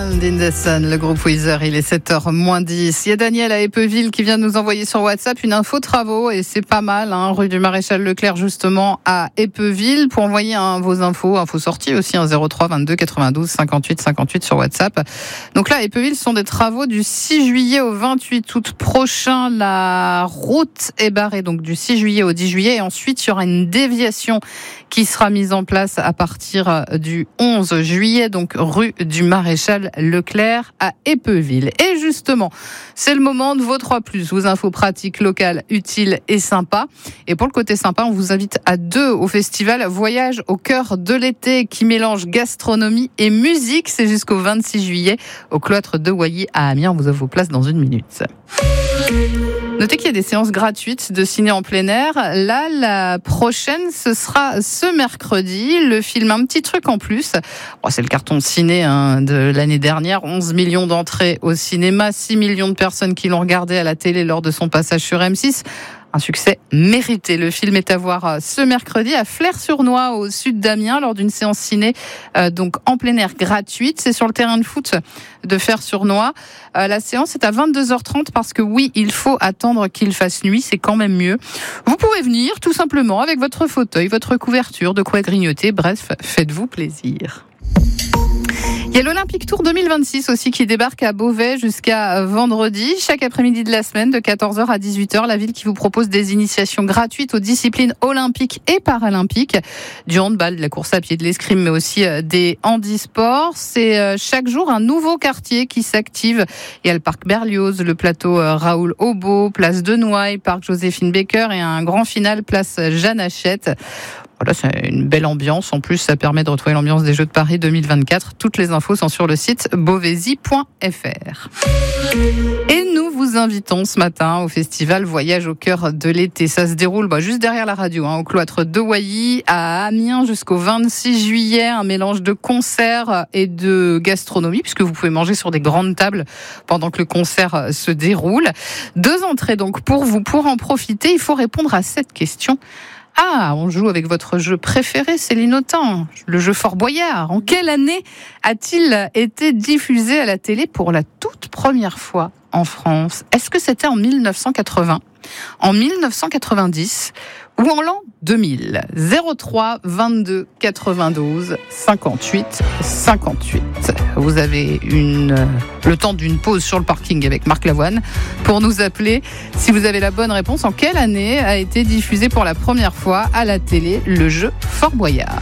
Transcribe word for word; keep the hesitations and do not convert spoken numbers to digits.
Stand in the Sun, le groupe Weezer, il est sept heures moins dix. Il y a Daniel à Eppeville qui vient de nous envoyer sur WhatsApp une info travaux et c'est pas mal, hein, rue du Maréchal Leclerc justement à Eppeville. Pour envoyer hein, vos infos, infos sorties aussi, hein, zéro trois vingt-deux quatre-vingt-douze cinquante-huit cinquante-huit sur WhatsApp. Donc là, à Eppeville, ce sont des travaux du six juillet au vingt-huit août prochain. La route est barrée donc du six juillet au dix juillet et ensuite il y aura une déviation qui sera mise en place à partir du onze juillet, donc rue du Maréchal Leclerc à Eppeville. Et justement, c'est le moment de vos trois plus, vos infos pratiques, locales, utiles et sympas. Et pour le côté sympa, on vous invite à deux au festival Voyage au cœur de l'été qui mélange gastronomie et musique. C'est jusqu'au vingt-six juillet au cloître de Wailly à Amiens. On vous offre vos places dans une minute. Notez qu'il y a des séances gratuites de ciné en plein air. Là, la prochaine, ce sera ce mercredi. Le film Un petit truc en plus. Bon, c'est le carton ciné hein, de l'année dernière. onze millions d'entrées au cinéma, six millions de personnes qui l'ont regardé à la télé lors de son passage sur M six. Un succès mérité. Le film est à voir ce mercredi à Flers-sur-Noix, au sud d'Amiens, lors d'une séance ciné euh, donc en plein air gratuite. C'est sur le terrain de foot de Flers-sur-Noix. Euh, la séance est à vingt-deux heures trente parce que oui, il faut attendre qu'il fasse nuit. C'est quand même mieux. Vous pouvez venir tout simplement avec votre fauteuil, votre couverture, de quoi grignoter. Bref, faites-vous plaisir. Il y a l'Olympique Tour deux mille vingt-six aussi qui débarque à Beauvais jusqu'à vendredi. Chaque après-midi de la semaine, de quatorze heures à dix-huit heures, la ville qui vous propose des initiations gratuites aux disciplines olympiques et paralympiques. Du handball, de la course à pied, de l'escrime, mais aussi des handisports. C'est chaque jour un nouveau quartier qui s'active. Il y a le parc Berlioz, le plateau Raoul Aubeau, place de Noailles, parc Joséphine Baker et un grand final, place Jeanne Hachette. Voilà, c'est une belle ambiance. En plus, ça permet de retrouver l'ambiance des Jeux de Paris deux mille vingt-quatre. Toutes les infos sont sur le site beauvaisis point f r. Et nous vous invitons ce matin au festival Voyage au cœur de l'été. Ça se déroule bah, juste derrière la radio, hein, au cloître de Wailly, à Amiens, jusqu'au vingt-six juillet. Un mélange de concerts et de gastronomie, puisque vous pouvez manger sur des grandes tables pendant que le concert se déroule. Deux entrées donc pour vous. Pour en profiter, il faut répondre à cette question. Ah, on joue avec votre jeu préféré, Céline Autain, le jeu Fort Boyard. En quelle année a-t-il été diffusé à la télé pour la toute première fois en France ? Est-ce que c'était en mille neuf cent quatre-vingts, en mille neuf cent quatre-vingt-dix ou en l'an deux mille ? zéro trois vingt-deux quatre-vingt-douze cinquante-huit cinquante-huit. Vous avez une, le temps d'une pause sur le parking avec Marc Lavoine pour nous appeler si vous avez la bonne réponse. En quelle année a été diffusé pour la première fois à la télé le jeu Fort Boyard ?